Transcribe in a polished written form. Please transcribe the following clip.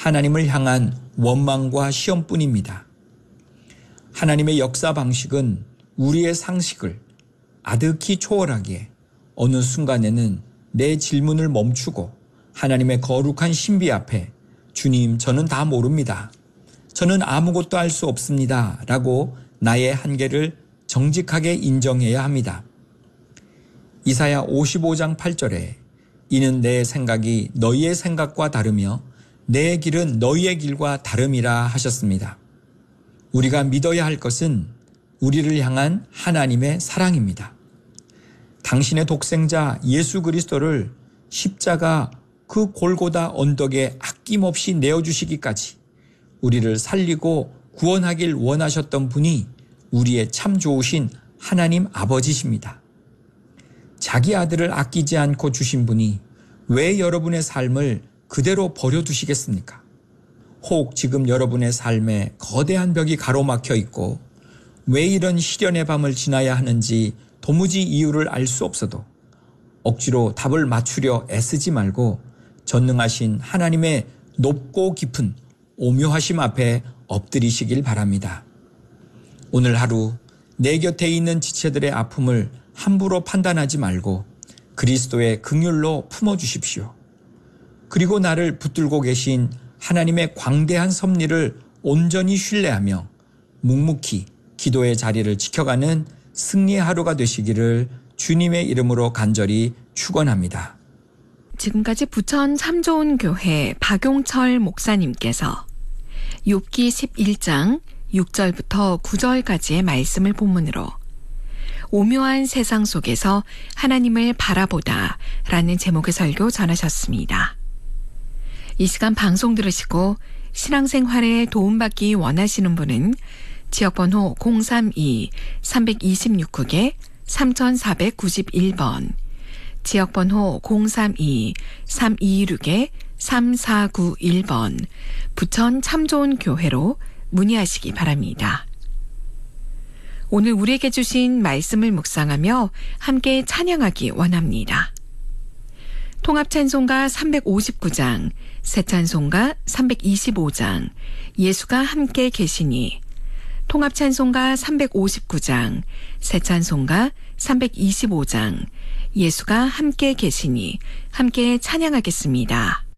하나님을 향한 원망과 시험뿐입니다. 하나님의 역사 방식은 우리의 상식을 아득히 초월하기에 어느 순간에는 내 질문을 멈추고 하나님의 거룩한 신비 앞에 주님, 저는 다 모릅니다. 저는 아무것도 알 수 없습니다. 라고 나의 한계를 정직하게 인정해야 합니다. 이사야 55장 8절에 이는 내 생각이 너희의 생각과 다르며 내 길은 너희의 길과 다름이라 하셨습니다. 우리가 믿어야 할 것은 우리를 향한 하나님의 사랑입니다. 당신의 독생자 예수 그리스도를 십자가 그 골고다 언덕에 아낌없이 내어주시기까지 우리를 살리고 구원하길 원하셨던 분이 우리의 참 좋으신 하나님 아버지십니다. 자기 아들을 아끼지 않고 주신 분이 왜 여러분의 삶을 그대로 버려두시겠습니까? 혹 지금 여러분의 삶에 거대한 벽이 가로막혀 있고 왜 이런 시련의 밤을 지나야 하는지 도무지 이유를 알 수 없어도 억지로 답을 맞추려 애쓰지 말고 전능하신 하나님의 높고 깊은 오묘하심 앞에 엎드리시길 바랍니다. 오늘 하루 내 곁에 있는 지체들의 아픔을 함부로 판단하지 말고 그리스도의 긍휼로 품어주십시오. 그리고 나를 붙들고 계신 하나님의 광대한 섭리를 온전히 신뢰하며 묵묵히 기도의 자리를 지켜가는 승리의 하루가 되시기를 주님의 이름으로 간절히 축원합니다. 지금까지 부천 참 좋은 교회 박용철 목사님께서 욥기 11장 6절부터 9절까지의 말씀을 본문으로 오묘한 세상 속에서 하나님을 바라보다 라는 제목의 설교 전하셨습니다. 이 시간 방송 들으시고 신앙생활에 도움받기 원하시는 분은 지역번호 032-326국에 3491번, 지역번호 032-326에 3491번, 부천 참 좋은 교회로 문의하시기 바랍니다. 오늘 우리에게 주신 말씀을 묵상하며 함께 찬양하기 원합니다. 통합찬송가 359장, 새찬송가 325장, 예수가 함께 계시니, 통합찬송가 359장, 새찬송가 325장, 예수가 함께 계시니 함께 찬양하겠습니다.